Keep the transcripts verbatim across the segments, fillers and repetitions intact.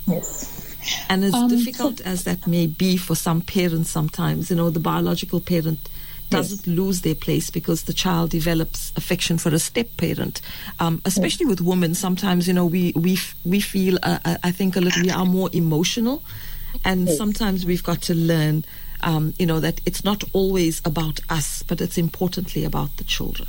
Yes. And as Um, difficult so- as that may be for some parents sometimes, you know, the biological parent doesn't Yes. lose their place because the child develops affection for a step-parent. Um, especially with women, sometimes, you know, we we f- we feel, uh, uh, I think, a little, we are more emotional. And Yes. sometimes we've got to learn, um, you know, that it's not always about us, but it's importantly about the children.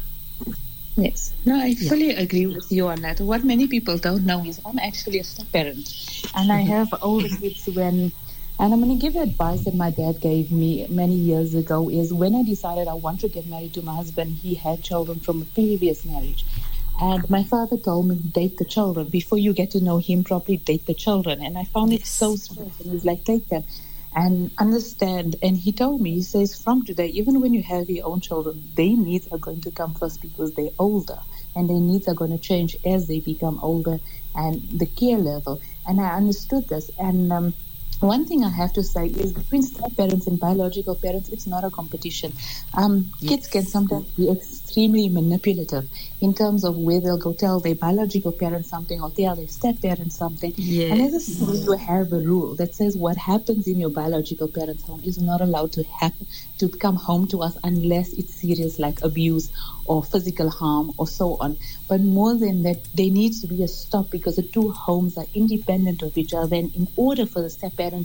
Yes. No, I Yeah. fully agree with you on that. What many people don't know is I'm actually a step-parent. And I have older kids when... And I'm going to give advice that my dad gave me many years ago is when I decided I want to get married to my husband, he had children from a previous marriage. And my father told me, date the children. Before you get to know him properly, date the children. And I found it Yes. so strange. And he's like, take them and understand. And he told me, he says, from today, even when you have your own children, their needs are going to come first because they're older. And their needs are going to change as they become older and the care level. And I understood this. And um, one thing I have to say is between step parents and biological parents, it's not a competition. Um, Yes. Kids can sometimes be extremely manipulative in terms of where they'll go tell their biological parents something or tell their step parents something. Yes. And as a school, you have a rule that says what happens in your biological parents' home is not allowed to happen to come home to us unless it's serious, like abuse or physical harm or so on. But more than that, there needs to be a stop because the two homes are independent of each other. And in order for the step parent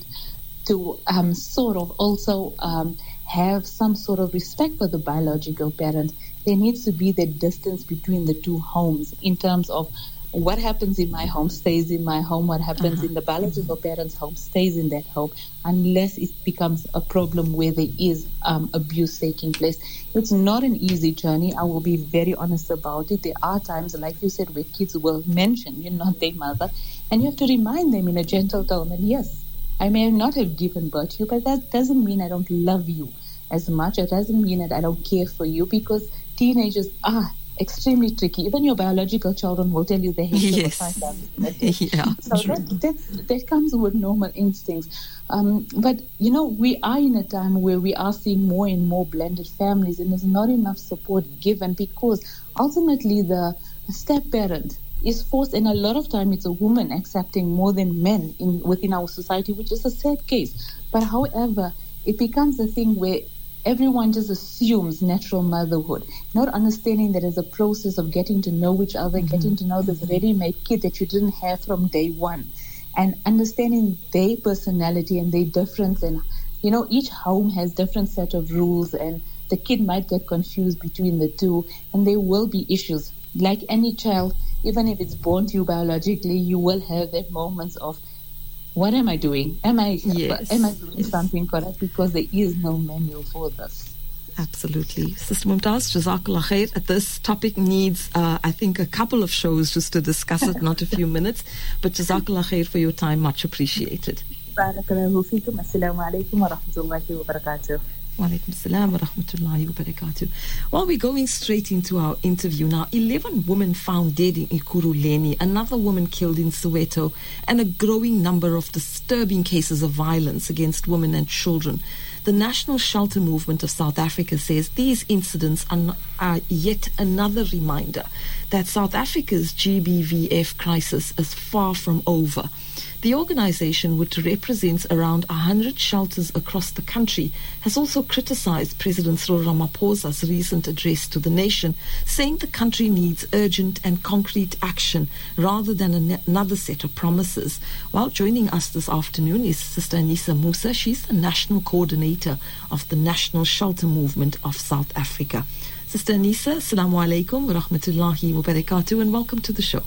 to um, sort of also um, have some sort of respect for the biological parent, there needs to be the distance between the two homes in terms of what happens in my home stays in my home, what happens Uh-huh. in the biological parent's home stays in that home, unless it becomes a problem where there is um, abuse taking place. It's not an easy journey. I will be very honest about it. There are times, like you said, where kids will mention you're not their mother, and you have to remind them in a gentle tone that, yes, I may not have given birth to you, but that doesn't mean I don't love you as much. It doesn't mean that I don't care for you, because teenagers are extremely tricky. Even your biological children will tell you they hate you Yes. for five times in a day. Yeah, So true. that, that, that comes with normal instincts. Um, but, you know, we are in a time where we are seeing more and more blended families, and there's not enough support given because ultimately the step-parent is forced, and a lot of time it's a woman accepting more than men in within our society, which is a sad case. But however, it becomes a thing where everyone just assumes natural motherhood, not understanding that there's a process of getting to know each other, mm-hmm. getting to know this ready-made kid that you didn't have from day one, and understanding their personality and their difference. And, you know, each home has different set of rules, and the kid might get confused between the two, and there will be issues. Like any child, even if it's born to you biologically, you will have that moments of, what am I doing? Am I Yes. am I doing Yes. something correct? Because there is no manual for this. Absolutely. Sister Mumtaz, Jazakallah khair. This topic needs, uh, I think, a couple of shows just to discuss it, not a few minutes. But Jazakallah khair for your time. Much appreciated. Barakallahu feekum. Assalamu alaikum wa rahmatullahi wa barakatuh. Wa alaikum salam wa rahmatullahi wa barakatuh. Well, we're going straight into our interview now. eleven women found dead in Ekurhuleni, another woman killed in Soweto, and a growing number of disturbing cases of violence against women and children. The National Shelter Movement of South Africa says these incidents are, are yet another reminder that South Africa's G B V F crisis is far from over. The organization, which represents around one hundred shelters across the country, has also criticized President Cyril Ramaphosa's recent address to the nation, saying the country needs urgent and concrete action rather than an- another set of promises. While joining us this afternoon is Sister Anisa Musa. She's the national coordinator of the National Shelter Movement of South Africa. Sister Anisa, Assalamu alaikum wa rahmatullahi wa barakatuh, and welcome to the show.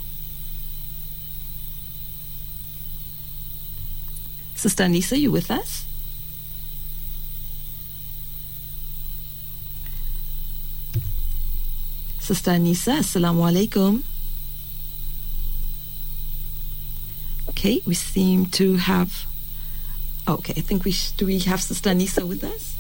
Sister Anisa, you with us? Sister Anisa, Assalamu alaikum. Okay, we seem to have... Okay, I think we sh- do we have Sister Anisa with us?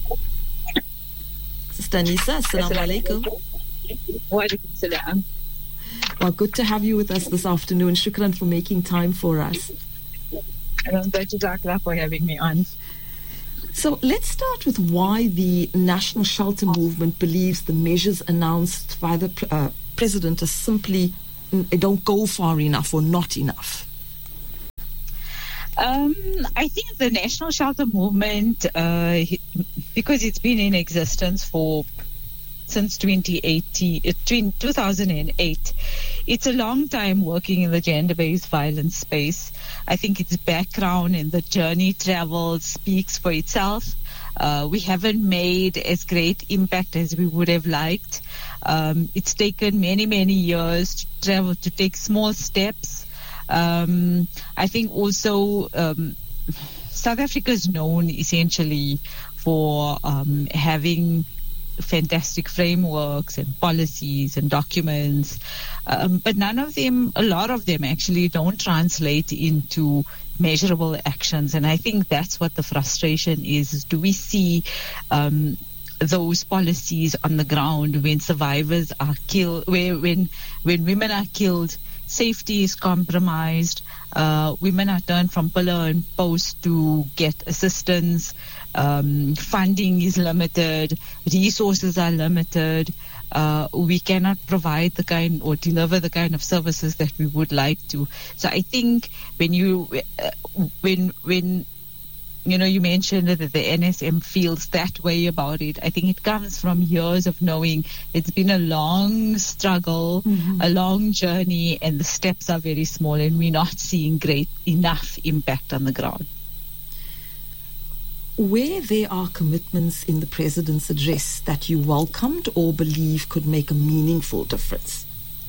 Sister Anisa, Assalamu alaikum. Wa alaikum salam. Well, good to have you with us this afternoon. Shukran for making time for us. And thank you, Doctor, for having me on. So let's start with why the National Shelter Movement believes the measures announced by the uh, President are simply mm, don't go far enough or not enough. Um, I think the National Shelter Movement, uh, because it's been in existence for since twenty eighteen, two thousand eight, it's a long time working in the gender-based violence space. I think its background and the journey traveled speaks for itself. Uh, we haven't made as great impact as we would have liked. Um, it's taken many, many years to travel, to take small steps. Um, I think also um, South Africa is known essentially for um, having fantastic frameworks and policies and documents, um, but none of them, a lot of them actually don't translate into measurable actions. And I think that's what the frustration is, is do we see um, those policies on the ground when survivors are killed, where, when, when women are killed, safety is compromised, uh, women are turned from pillar and post to get assistance, um, funding is limited, resources are limited, uh, we cannot provide the kind or deliver the kind of services that we would like to. So I think when you, uh, when, when, you know, you mentioned that the N S M feels that way about it. I think it comes from years of knowing it's been a long struggle, mm-hmm. a long journey, and the steps are very small, and we're not seeing great enough impact on the ground. Where there are commitments in the President's address that you welcomed or believe could make a meaningful difference?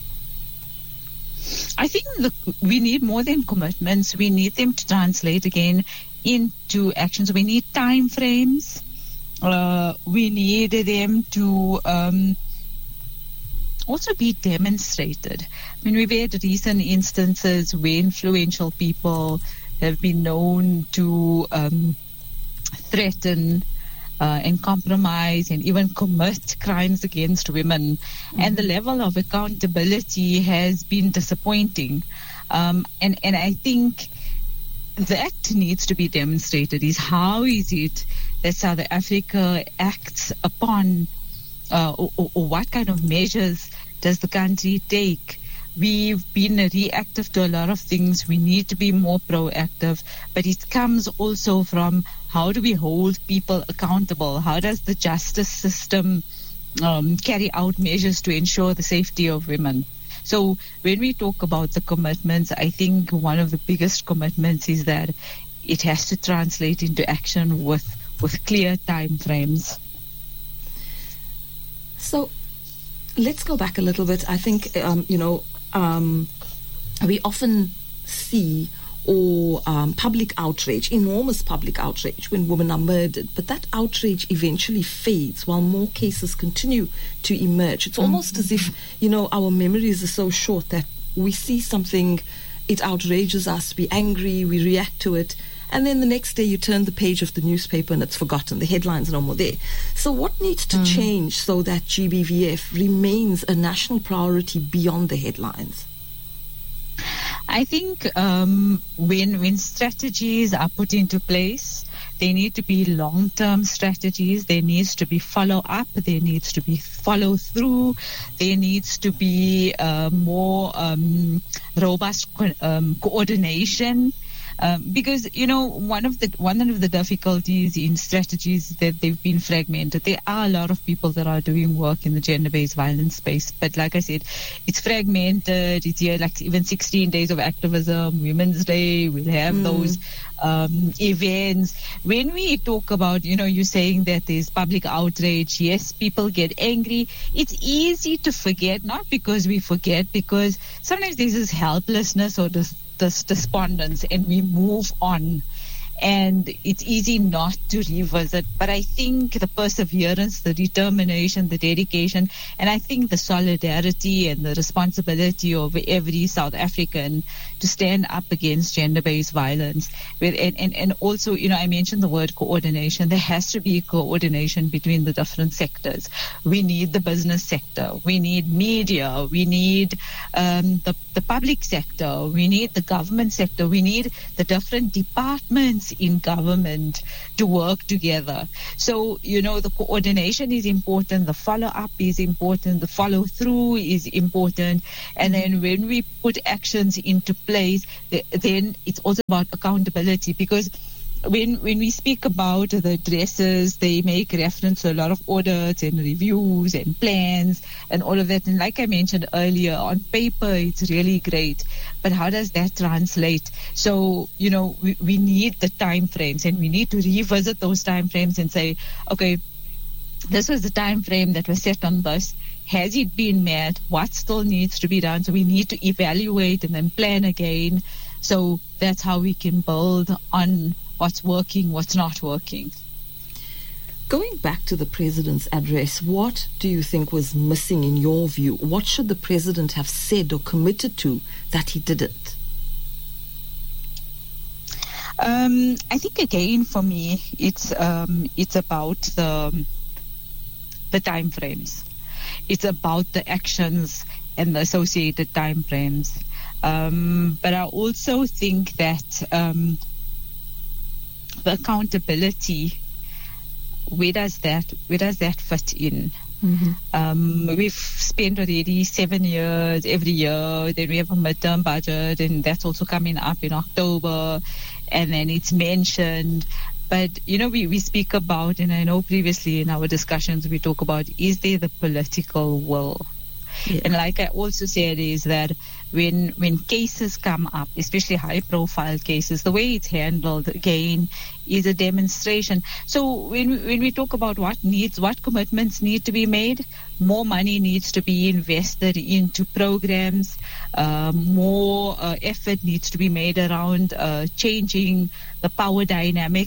I think look, we need more than commitments. We need them to translate again into actions. We need time frames. Uh, we need them to um, also be demonstrated. I mean, we've had recent instances where influential people have been known to um, threaten uh, and compromise and even commit crimes against women. Mm-hmm. And the level of accountability has been disappointing. Um, and, and I think that needs to be demonstrated, is how is it that South Africa acts upon uh, or, or what kind of measures does the country take? We've been reactive to a lot of things. We need to be more proactive, but it comes also from how do we hold people accountable? How does the justice system um, carry out measures to ensure the safety of women? So when we talk about the commitments, I think one of the biggest commitments is that it has to translate into action with, with clear time frames. So let's go back a little bit. I think, um, you know, um, we often see or um, public outrage, enormous public outrage when women are murdered, but that outrage eventually fades while more cases continue to emerge. It's almost mm-hmm. as if, you know, our memories are so short that we see something, it outrages us, we angry, we react to it, and then the next day you turn the page of the newspaper and it's forgotten, the headlines are no more there. So what needs to mm. change so that G B V F remains a national priority beyond the headlines? I think um, when when strategies are put into place, they need to be long-term strategies. There needs to be follow-up. There needs to be follow-through. There needs to be uh, more um, robust co- um, coordination. Um, because, you know, one of the one of the difficulties in strategies is that they've been fragmented. There are a lot of people that are doing work in the gender-based violence space, but like I said, it's fragmented. It's here, like even sixteen days of activism, Women's Day, we'll have mm. those um, events. When we talk about, you know, you saying that there's public outrage, yes, people get angry. It's easy to forget, not because we forget, because sometimes there's this helplessness or this this despondence, and we move on, and it's easy not to revisit. But I think the perseverance, the determination, the dedication, and I think the solidarity and the responsibility of every South African to stand up against gender-based violence. With, and, and, and also, you know, I mentioned the word coordination. There has to be coordination between the different sectors. We need the business sector. We need media. We need um, the the public sector, we need the government sector, we need the different departments in government to work together. So, you know, the coordination is important, the follow-up is important, the follow-through is important, and then when we put actions into place, then it's also about accountability, because When when we speak about the addresses, they make reference to a lot of audits and reviews and plans and all of that. And like I mentioned earlier, on paper it's really great, but how does that translate? So, you know, we, we need the time frames, and we need to revisit those time frames and say, okay, this was the time frame that was set on this. Has it been met? What still needs to be done? So we need to evaluate and then plan again. So that's how we can build on what's working, what's not working. Going back to the president's address, what do you think was missing in your view? What should the president have said or committed to that he didn't? Um, I think again for me, it's um, it's about the the time frames. It's about the actions and the associated time frames. Um, but I also think that um, the accountability, where does that where does that fit in? Mm-hmm. Um, we've spent already seven years every year. Then we have a midterm budget, and that's also coming up in October. And then it's mentioned. But, you know, we, we speak about, and I know previously in our discussions we talk about, is there the political will? Yeah. And like I also said, is that when when cases come up, especially high-profile cases, the way it's handled, again, is a demonstration. So when when we talk about what needs, what commitments need to be made, more money needs to be invested into programs, uh, more uh, effort needs to be made around uh, changing the power dynamic,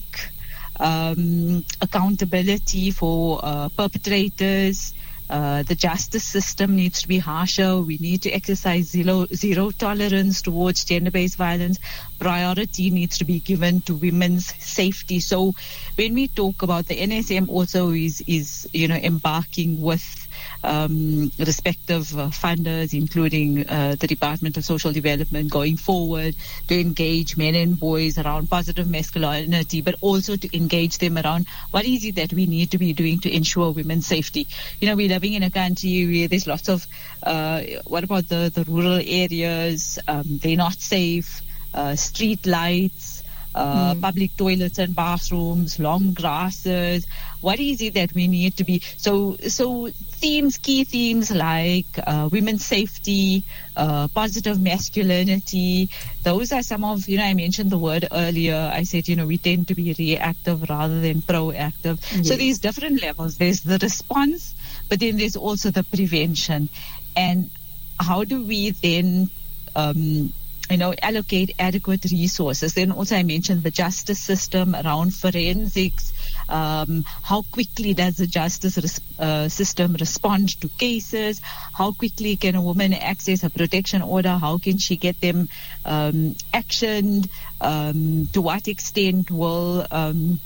um, accountability for uh, perpetrators. Uh, the justice system needs to be harsher. We need to exercise zero, zero tolerance towards gender-based violence. Priority needs to be given to women's safety. So when we talk about the N S M also is, is you know, embarking with um, respective uh, funders, including uh, the Department of Social Development, going forward to engage men and boys around positive masculinity, but also to engage them around what is it that we need to be doing to ensure women's safety. You know, we're living in a country where there's lots of, uh, what about the, the rural areas? Um, they're not safe, uh, street lights, Uh, mm. public toilets and bathrooms, long grasses. What is it that we need to be? So, so themes, key themes like uh, women's safety, uh, positive masculinity. Those are some of, you know, I mentioned the word earlier. I said, you know, we tend to be reactive rather than proactive. Yes. So there's different levels. There's the response, but then there's also the prevention. And how do we then um, you know, allocate adequate resources? Then also I mentioned the justice system around forensics. Um, how quickly does the justice res- uh, system respond to cases? How quickly can a woman access a protection order? How can she get them um, actioned? Um, to what extent will um,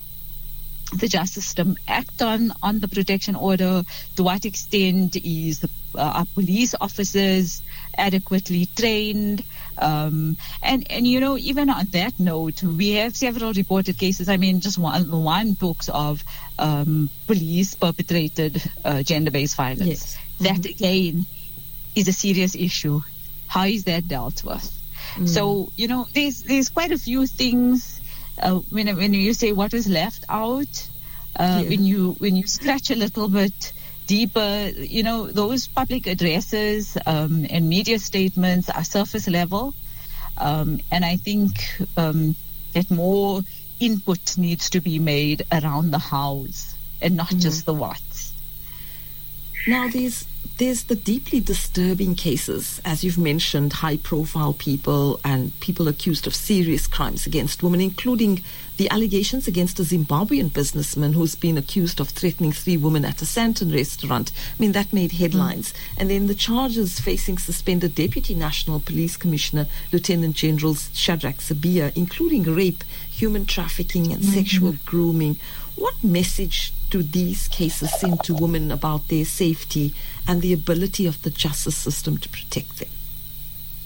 the justice system act on, on the protection order? To what extent is the, uh, our police officers adequately trained? Um, and, and, you know, even on that note, we have several reported cases. I mean, just one, one talks of um, police perpetrated uh, gender-based violence. Yes. That, Mm-hmm. again, is a serious issue. How is that dealt with? Mm. So, you know, there's, there's quite a few things. Uh, when when you say what is left out, uh, yeah. when you when you scratch a little bit deeper, you know, those public addresses um, and media statements are surface level, um, and I think um, that more input needs to be made around the hows and not mm-hmm. just the whats. Now, there's there's the deeply disturbing cases, as you've mentioned, high-profile people and people accused of serious crimes against women, including the allegations against a Zimbabwean businessman who's been accused of threatening three women at a Santon restaurant. I mean, that made headlines. Mm. And then the charges facing suspended Deputy National Police Commissioner Lieutenant General Shadrack Sibiya, including rape, human trafficking, and mm-hmm. sexual grooming. What message do these cases send to women about their safety and the ability of the justice system to protect them?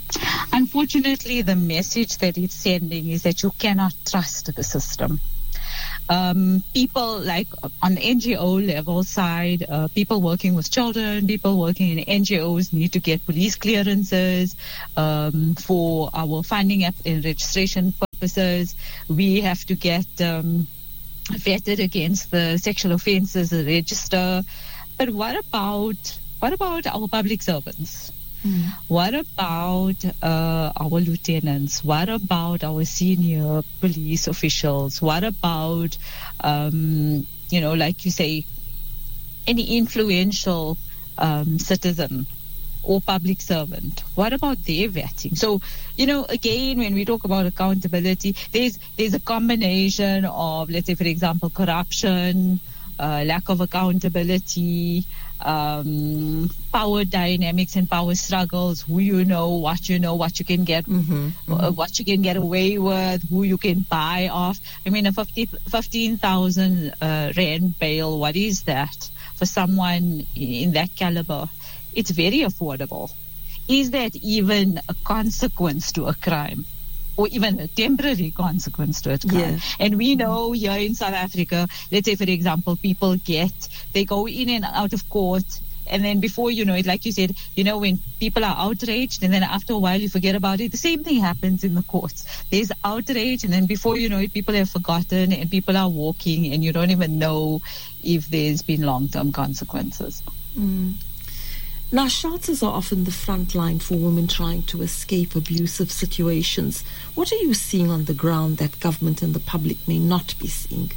Unfortunately, the message that it's sending is that you cannot trust the system. Um, people like on the N G O level side, uh, people working with children, people working in N G Os need to get police clearances um, for our funding and registration purposes. We have to get um, vetted against the sexual offences register. But what about what about our public servants? Mm. What about uh, our lieutenants? What about our senior police officials? What about, um, you know, like you say, any influential um, citizen or public servant? What about their vetting? So, you know, again, when we talk about accountability, there's there's a combination of, let's say, for example, corruption, uh, lack of accountability, um, power dynamics and power struggles, who you know, what you know, what you can get, mm-hmm, mm-hmm. Uh, what you can get away with, who you can buy off. I mean, a fifteen thousand uh, rand bail, what is that for someone in that caliber? It's very affordable. Is that even a consequence to a crime? Or even a temporary consequence to a crime? Yeah. And we know here in South Africa, let's say, for example, people get, they go in and out of court, and then before you know it, like you said, you know, when people are outraged, and then after a while you forget about it, the same thing happens in the courts. There's outrage, and then before you know it, people have forgotten, and people are walking, and you don't even know if there's been long-term consequences. Mm. Now, shelters are often the front line for women trying to escape abusive situations. What are you seeing on the ground that government and the public may not be seeing?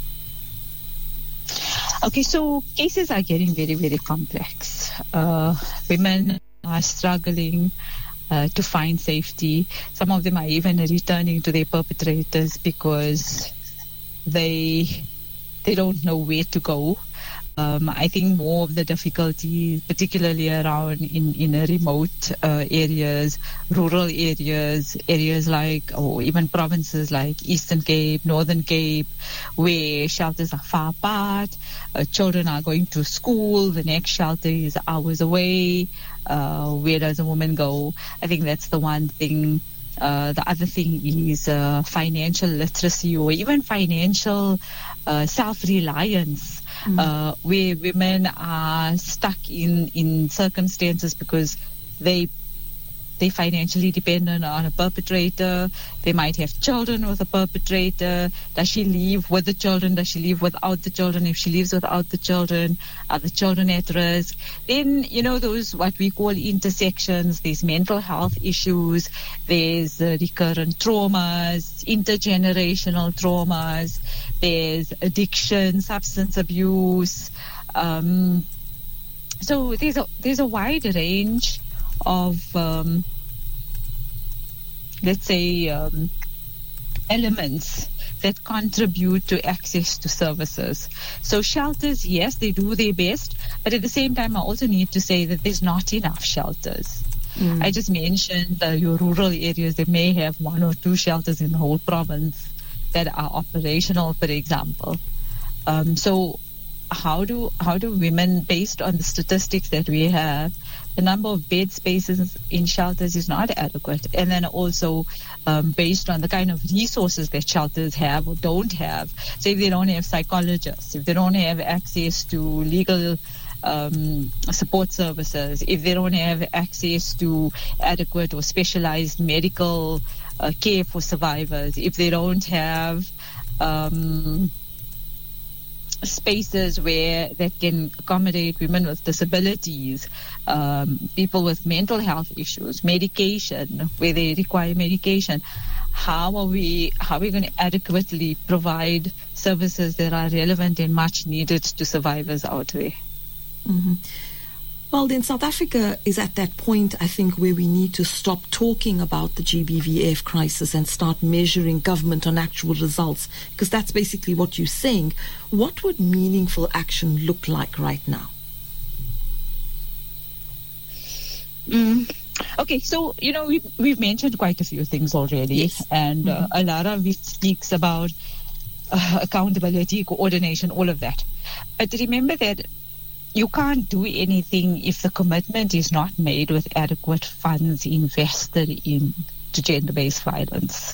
Okay, so cases are getting very, very complex. Uh, women are struggling uh, to find safety. Some of them are even returning to their perpetrators because they they don't know where to go. Um, I think more of the difficulty, particularly around in, in remote uh, areas, rural areas, areas like, or even provinces like Eastern Cape, Northern Cape, where shelters are far apart, uh, children are going to school, the next shelter is hours away, uh, where does a woman go? I think that's the one thing. Uh, the other thing is uh, financial literacy, or even financial uh, self-reliance. Mm. Uh, where women are stuck in, in circumstances because they they financially dependent on a perpetrator. They might have children with a perpetrator. Does she leave with the children? Does she leave without the children? If she leaves without the children, are the children at risk? Then, you know, those what we call intersections. There's mental health issues. There's uh, recurrent traumas, intergenerational traumas. There's addiction, substance abuse. Um, so there's a there's a wide range of, um, let's say, um, elements that contribute to access to services. So shelters, yes, they do their best, but at the same time, I also need to say that there's not enough shelters. Mm. I just mentioned uh, your rural areas, they may have one or two shelters in the whole province that are operational, for example. Um, so how do how do women, based on the statistics that we have, the number of bed spaces in shelters is not adequate, and then also um, based on the kind of resources that shelters have or don't have. So if they don't have psychologists, if they don't have access to legal um, support services, if they don't have access to adequate or specialized medical uh, care for survivors, if they don't have um, spaces where that can accommodate women with disabilities, um, people with mental health issues, medication, where they require medication. How are we how are we going to adequately provide services that are relevant and much needed to survivors out there? Mm-hmm. Well, then South Africa is at that point, I think, where we need to stop talking about the G B V F crisis and start measuring government on actual results, because that's basically what you're saying. What would meaningful action look like right now? Mm. Okay, so, you know, we've, we've mentioned quite a few things already, yes. and mm-hmm. uh, a lot of it speaks about uh, accountability, coordination, all of that. But remember that you can't do anything if the commitment is not made with adequate funds invested in to gender-based violence.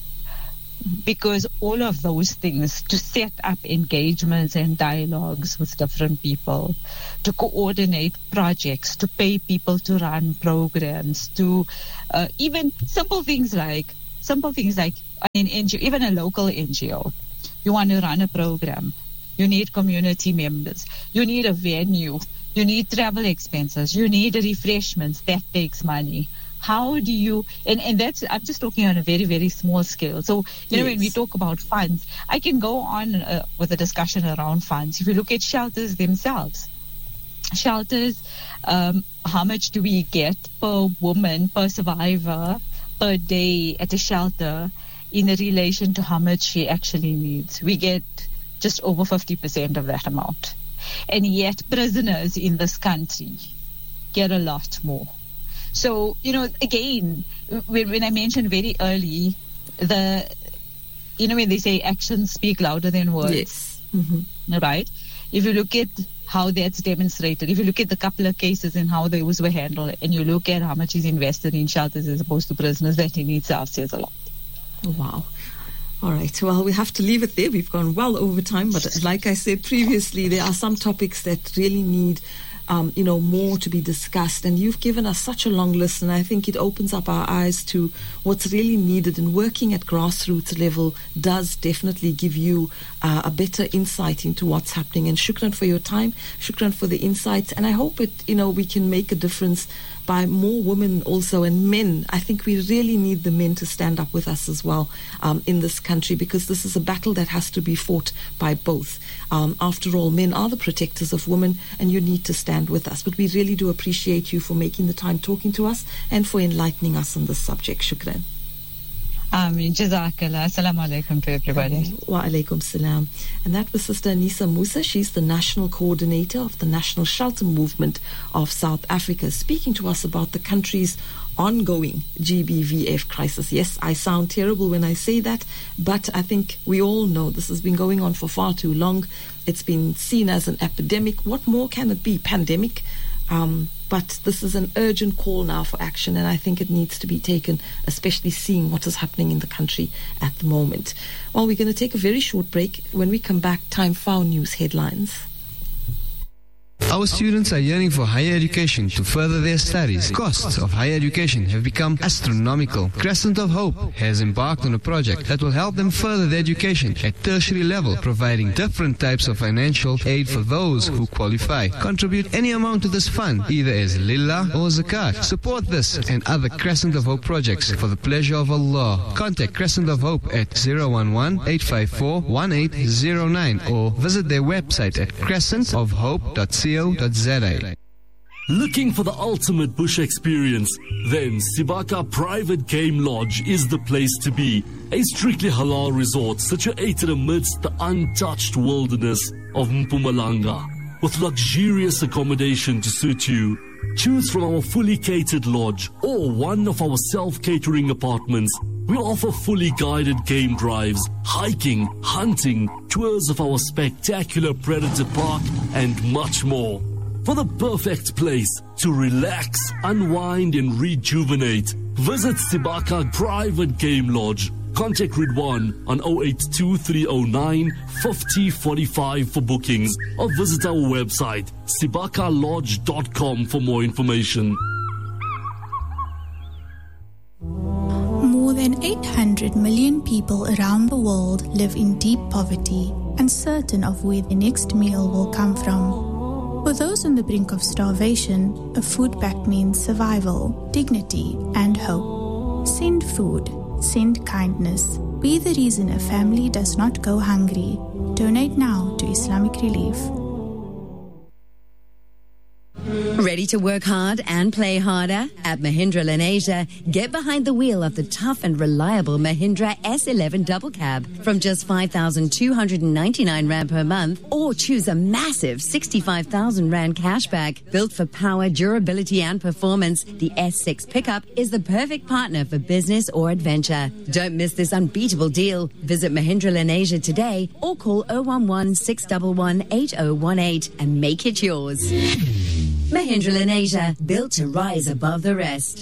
Because all of those things, to set up engagements and dialogues with different people, to coordinate projects, to pay people to run programs, to uh, even simple things like simple things like an N G O, even a local N G O. You want to run a program, you need community members, you need a venue, you need travel expenses, you need refreshments. That takes money. How do you, and, and that's, I'm just talking on a very, very small scale. So, you know, yes. when we talk about funds, I can go on uh, with a discussion around funds. If you look at shelters themselves, shelters, um, how much do we get per woman, per survivor, per day at a shelter in relation to how much she actually needs? We get just over fifty percent of that amount. And yet prisoners in this country get a lot more. So, you know, again, when, when I mentioned very early, the, you know, when they say actions speak louder than words, yes. mm-hmm. right? If you look at how that's demonstrated, if you look at the couple of cases and how those were handled, and you look at how much is invested in shelters as opposed to prisoners, that in itself says a lot. Wow. All right. Well, we have to leave it there. We've gone well over time, but like I said previously, there are some topics that really need Um, you know, more to be discussed, and you've given us such a long list, and I think it opens up our eyes to what's really needed, and working at grassroots level does definitely give you uh, a better insight into what's happening. And shukran for your time, shukran for the insights, and I hope it, you know, we can make a difference by more women also, and men. I think we really need the men to stand up with us as well um, in this country, because this is a battle that has to be fought by both. Um, after all, men are the protectors of women, and you need to stand with us. But we really do appreciate you for making the time talking to us and for enlightening us on this subject. Shukran. Ameen. Jazakallah. Assalamu alaikum to everybody. Wa alaikum salam. And that was Sister Anisa Musa. She's the National Coordinator of the National Shelter Movement of South Africa, speaking to us about the country's ongoing G B V F crisis. Yes, I sound terrible when I say that, but I think we all know this has been going on for far too long. It's been seen as an epidemic. What more can it be? Pandemic. Um, but this is an urgent call now for action, and I think it needs to be taken, especially seeing what is happening in the country at the moment. Well, we're going to take a very short break. When we come back, time for our news headlines. Our students are yearning for higher education to further their studies. Costs of higher education have become astronomical. Crescent of Hope has embarked on a project that will help them further their education at tertiary level, providing different types of financial aid for those who qualify. Contribute any amount to this fund, either as lillah or zakat. Support this and other Crescent of Hope projects for the pleasure of Allah. Contact Crescent of Hope at zero one one, eight five four, one eight zero nine or visit their website at crescent of hope dot co. Looking for the ultimate bush experience? Then Sibaka Private Game Lodge is the place to be. A strictly halal resort situated amidst the untouched wilderness of Mpumalanga, with luxurious accommodation to suit you. Choose from our fully catered lodge or one of our self-catering apartments. We offer fully guided game drives, hiking, hunting, tours of our spectacular Predator Park, and much more. For the perfect place to relax, unwind, and rejuvenate, visit Sibaka Private Game Lodge. Contact Ridwan on zero eight two three zero nine five zero four five for bookings, or visit our website sibaka lodge dot com for more information. More than eight hundred million people around the world live in deep poverty, uncertain of where the next meal will come from. For those on the brink of starvation, a food pact means survival, dignity, and hope. Send food. Send kindness. Be the reason a family does not go hungry. Donate now to Islamic Relief. Ready to work hard and play harder? At Mahindra Lenasia, get behind the wheel of the tough and reliable Mahindra S eleven Double Cab from just five thousand two hundred ninety-nine rand per month, or choose a massive sixty-five thousand rand cashback. Built for power, durability and performance, the S six pickup is the perfect partner for business or adventure. Don't miss this unbeatable deal. Visit Mahindra Lenasia today or call zero one one, six one one, eight zero one eight and make it yours. Mahindra Lenasia, built to rise above the rest.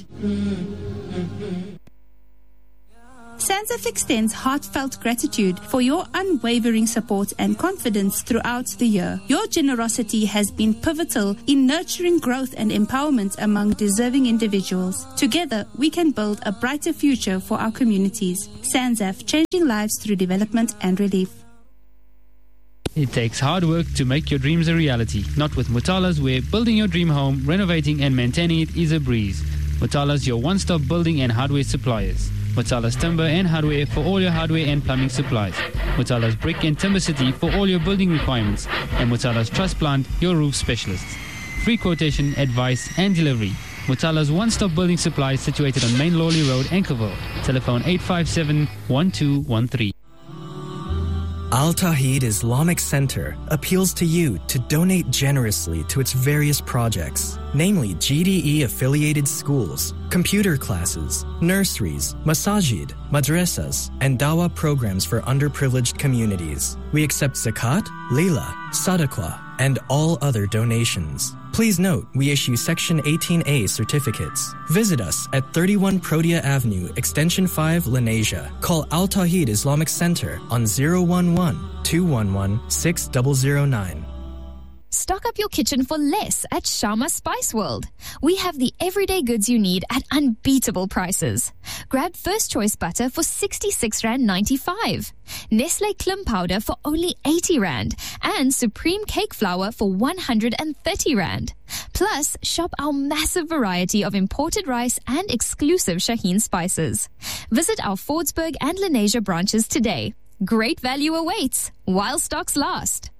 SANZAF extends heartfelt gratitude for your unwavering support and confidence throughout the year. Your generosity has been pivotal in nurturing growth and empowerment among deserving individuals. Together, we can build a brighter future for our communities. SANZAF, changing lives through development and relief. It takes hard work to make your dreams a reality. Not with Mutala's, where building your dream home, renovating and maintaining it is a breeze. Mutala's, your one-stop building and hardware suppliers. Mutala's Timber and Hardware for all your hardware and plumbing supplies. Mutala's Brick and Timber City for all your building requirements. And Mutala's Truss Plant, your roof specialists. Free quotation, advice and delivery. Mutala's one-stop building supplies situated on Main Lawley Road, Anchorville. Telephone eight five seven, one two one three. Al Tawheed Islamic Center appeals to you to donate generously to its various projects, namely G D E-affiliated schools, computer classes, nurseries, masajid, madrasas, and dawah programs for underprivileged communities. We accept zakat, lila, sadaqah, and all other donations. Please note, we issue Section eighteen A certificates. Visit us at thirty-one Protea Avenue, Extension five, Lenasia. Call Al Tawheed Islamic Center on zero one one, two one one, six zero zero nine. Stock up your kitchen for less at Shama Spice World. We have the everyday goods you need at unbeatable prices. Grab First Choice butter for sixty-six rand ninety-five, Nestle Klim powder for only eighty rand, and Supreme cake flour for one hundred thirty rand. Plus, shop our massive variety of imported rice and exclusive Shaheen spices. Visit our Fordsburg and Lenasia branches today. Great value awaits while stocks last.